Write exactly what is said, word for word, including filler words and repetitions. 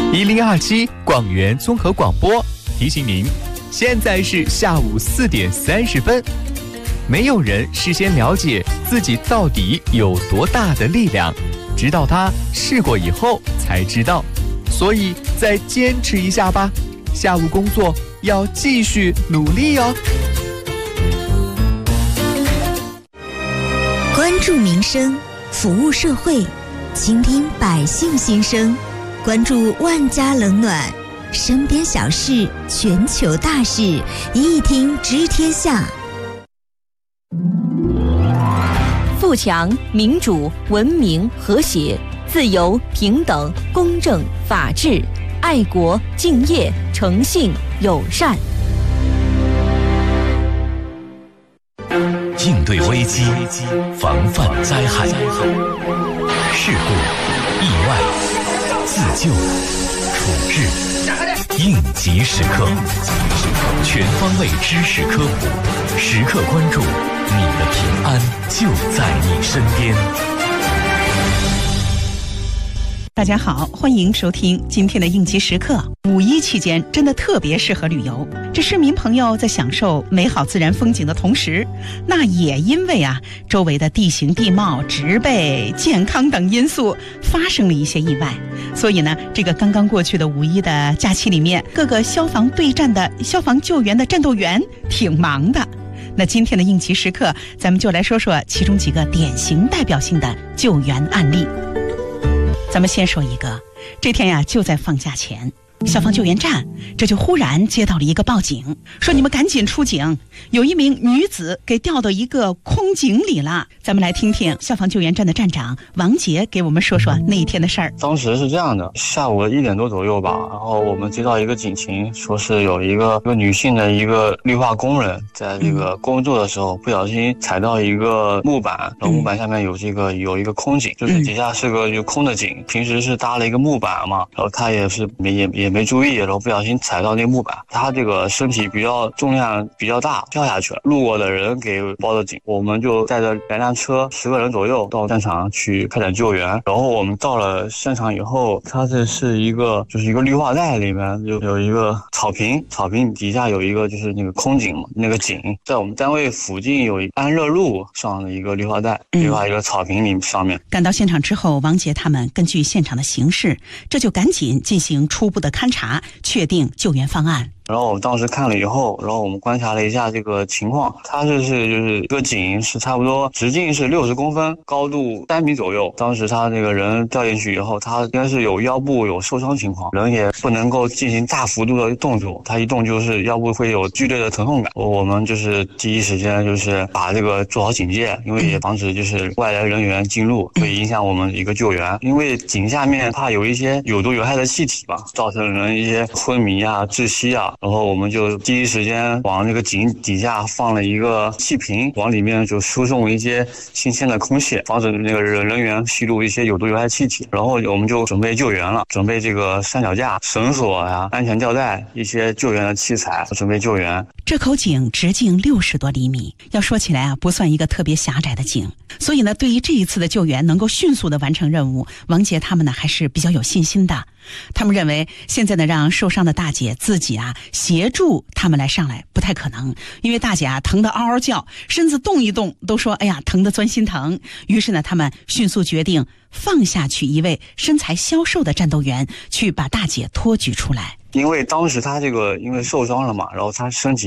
一零二七广元综合广播提醒您，现在是下午四点三十分。没有人事先了解自己到底有多大的力量，直到他试过以后才知道。所以再坚持一下吧，下午工作要继续努力哦。 关注民生，服务社会，倾听百姓心声，关注万家冷暖，身边小事，全球大事，一听知天下。 富强、民主、文明、和谐、自由、平等、公正、法治、爱国、敬业、诚信、友善。 应对危机，防范灾害，事故、意外、自救、处置，应急时刻，全方位知识科普，时刻关注，你的平安就在你身边。 大家好，欢迎收听今天的应急时刻。五一期间真的特别适合旅游，这市民朋友在享受美好自然风景的同时，那也因为啊周围的地形地貌、植被、健康等因素发生了一些意外，所以呢这个刚刚过去的五一的假期里面，各个消防对战的消防救援的战斗员挺忙的。那今天的应急时刻，咱们就来说说其中几个典型代表性的救援案例。咱们先说一个，这天呀就在放假前，消防救援站这就忽然接到了一个报警，说你们赶紧出警，有一名女子给掉到一个空井里了。咱们来听听消防救援站的站长王杰给我们说说那一天的事儿。 当时是这样的，下午一点多左右吧，然后我们接到一个警情，说是有一个一个女性的一个绿化工人在这个工作的时候不小心踩到一个木板，然后木板下面有这个有一个空井，就是底下是个就空的井，平时是搭了一个木板嘛，然后他也是没也也没注意，然后不小心踩到那个木板，他这个身体比较重量比较大，掉下去了。路过的人给报的警，我们就带着两辆车十个人左右到现场去开展救援。然后我们到了现场以后，它这是一个就是一个绿化带，里面就有一个草坪，草坪底下有一个就是那个空井嘛，那个井在我们单位附近有安乐路上的一个绿化带，绿化一个草坪里上面。 赶到现场之后，王杰他们根据现场的形势，这就赶紧进行初步的勘查，确定救援方案。 然后我们当时看了以后，然后我们观察了一下这个情况，它这是就是这个井是差不多直径是六十公分，高度三米左右。当时他那个人掉进去以后，他应该是有腰部有受伤情况，人也不能够进行大幅度的动作，他一动就是腰部会有剧烈的疼痛感。我们就是第一时间就是把这个做好警戒，因为也防止就是外来人员进入会影响我们一个救援，因为井下面怕有一些有毒有害的气体吧，造成人一些昏迷啊、窒息啊。然后我们就第一时间往那个井底下放了一个气瓶，往里面就输送一些新鲜的空气，防止那个人员吸入一些有毒有害气体。然后我们就准备救援了，准备这个三脚架、绳索呀、安全吊带、一些救援的器材，准备救援。 这口井直径六十多厘米，要说起来啊，不算一个特别狭窄的井，所以呢，对于这一次的救援能够迅速的完成任务，王杰他们呢还是比较有信心的。他们认为现在呢让受伤的大姐自己啊协助他们来上来不太可能，因为大姐啊疼得嗷嗷叫，身子动一动都说哎呀疼得钻心疼。于是呢他们迅速决定放下去一位身材消瘦的战斗员，去把大姐托举出来。 因为当时他这个因为受伤了嘛，然后他身体